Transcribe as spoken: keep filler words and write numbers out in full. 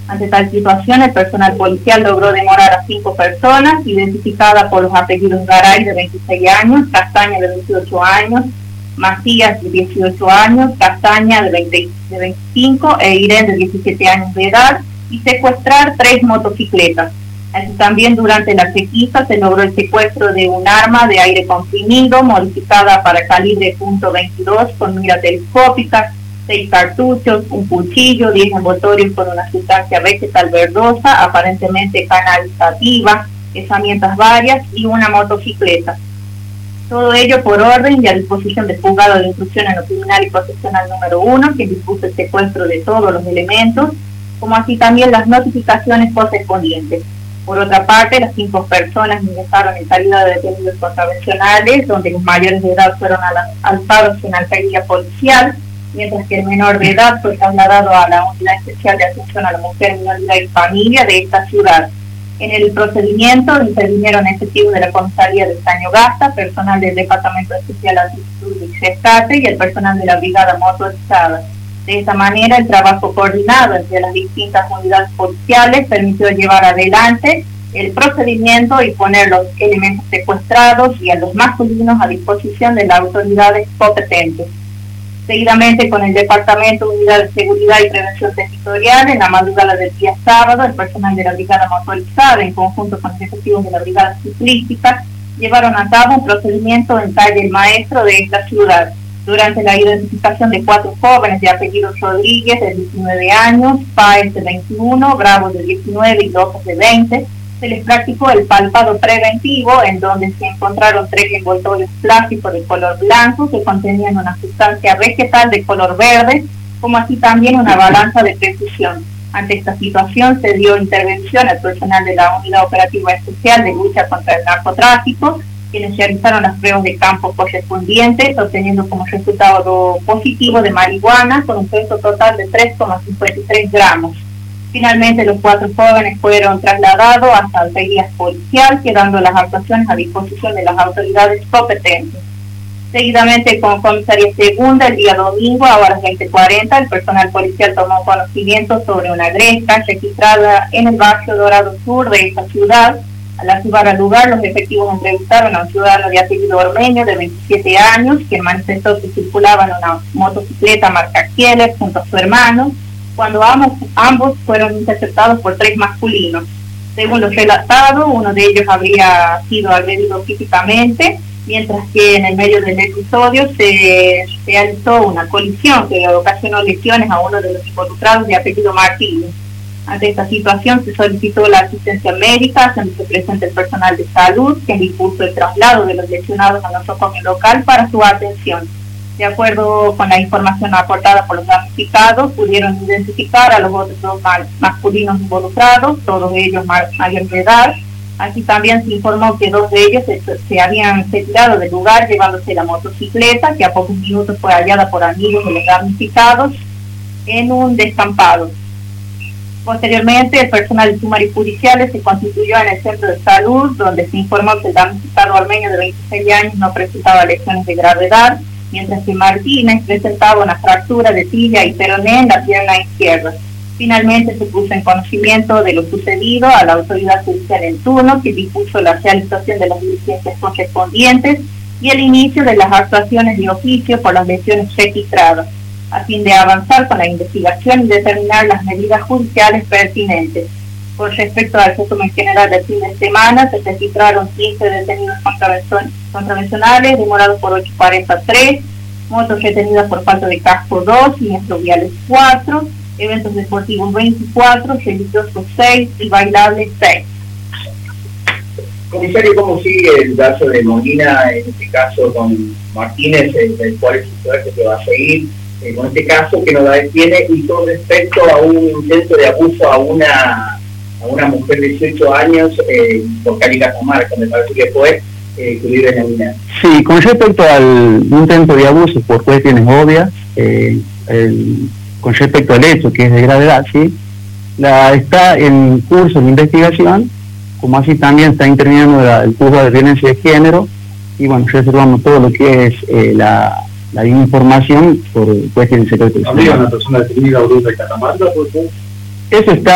Ante tal situación, el personal policial logró demorar a cinco personas, identificadas por los apellidos Garay, de veintiséis años, Castaña, de veintiocho años, Macías, de dieciocho años, Castaña, de, veinte, de veinticinco, e Irene, de diecisiete años de edad, y secuestrar tres motocicletas. Así también durante la pesquisa se logró el secuestro de un arma de aire comprimido, modificada para calibre punto veintidós con mira telescópica, seis cartuchos, un cuchillo, diez envoltorios con una sustancia vegetal verdosa, aparentemente canalizativa, herramientas varias y una motocicleta. Todo ello por orden y a disposición del juzgado de instrucción en lo criminal y procesal número uno, que dispuso el secuestro de todos los elementos, como así también las notificaciones correspondientes. Por otra parte, las cinco personas ingresaron en calidad de detenidos contravencionales, donde los mayores de edad fueron alzados en alcaldía policial, mientras que el menor de edad fue trasladado a la Unidad Especial de Atención a la Mujer, Minoridad y Familia de esta ciudad. En el procedimiento intervinieron efectivos de la Comisaría de Sañogasta, personal del Departamento Especial Antidisturbios y Rescate y el personal de la Brigada Motorizada. De esta manera, el trabajo coordinado entre las distintas unidades policiales permitió llevar adelante el procedimiento y poner los elementos secuestrados y a los masculinos a disposición de las autoridades competentes. Seguidamente, con el Departamento de Unidad de Seguridad y Prevención Territorial, en la madrugada del día sábado, el personal de la Brigada Motorizada, en conjunto con los efectivos de la Brigada Ciclística, llevaron a cabo un procedimiento en calle El Maestro de esta ciudad. Durante la identificación de cuatro jóvenes de apellido Rodríguez, de diecinueve años, Páez, de veintiuno, Bravo, de diecinueve y López, de veinte, se les practicó el palpado preventivo, en donde se encontraron tres envoltorios plásticos de color blanco que contenían una sustancia vegetal de color verde, como así también una balanza de precisión. Ante esta situación se dio intervención al personal de la Unidad Operativa Especial de Lucha contra el Narcotráfico, quienes realizaron las pruebas de campo correspondientes, obteniendo como resultado positivo de marihuana con un peso total de tres coma cincuenta y tres gramos. Finalmente, los cuatro jóvenes fueron trasladados hasta alcaldía policial, quedando las actuaciones a disposición de las autoridades competentes. Seguidamente, con comisaría segunda, el día domingo, a las veinte cuarenta, el personal policial tomó conocimiento sobre una gresca registrada en el barrio Dorado Sur de esta ciudad. Al arribar al lugar, los efectivos entrevistaron a un ciudadano de apellido Ormeño, de veintisiete años, quien manifestó que circulaba en una motocicleta marca Keller junto a su hermano, cuando ambos, ambos fueron interceptados por tres masculinos. Según lo relatado, uno de ellos habría sido agredido físicamente, mientras que en el medio del episodio se realizó una colisión que ocasionó lesiones a uno de los involucrados de apellido Martínez. Ante esta situación se solicitó la asistencia médica, donde se presenta el personal de salud, que dispuso el traslado de los lesionados a nosocomio local para su atención. De acuerdo con la información aportada por los damnificados, pudieron identificar a los otros dos masculinos involucrados, todos ellos mayores de edad. Así también se informó que dos de ellos se, se habían retirado del lugar llevándose la motocicleta, que a pocos minutos fue hallada por amigos de los damnificados en un descampado. Posteriormente, el personal de sumarios judiciales se constituyó en el centro de salud, donde se informó que el damnificado armenio de veintiséis años no presentaba lesiones de gravedad, mientras que Martínez presentaba una fractura de tibia y peroné en la pierna izquierda. Finalmente se puso en conocimiento de lo sucedido a la autoridad judicial en turno, que dispuso la realización de las diligencias correspondientes y el inicio de las actuaciones de oficio por las lesiones registradas, a fin de avanzar con la investigación y determinar las medidas judiciales pertinentes. Con respecto al resumen general del fin de semana, se registraron quince detenidos contravencionales, demorados por ocho cuarenta y tres, motos retenidas por falta de casco dos, siniestros viales cuatro, eventos deportivos veinticuatro, religiosos seis y bailables seis. Comisario, ¿cómo sigue el caso de Molina, en este caso con Martínez, el, el cual es el que va a seguir? Eh, con este caso que nos la detiene, y con respecto a un intento de abuso a una a una mujer de dieciocho años eh, por Cali Cajamarca, me parece que fue, eh, que vive en la mina. Sí, con respecto al intento de abuso por cuestiones obvias, eh, el, con respecto al hecho que es de gravedad, sí, la, está en curso de investigación, como así también está interviniendo la, el juzgado de violencia de género, y bueno, reservamos todo lo que es eh, la la información por cuestiones de secreto. ¿Habría una persona detenida o de Catamarca? Eso está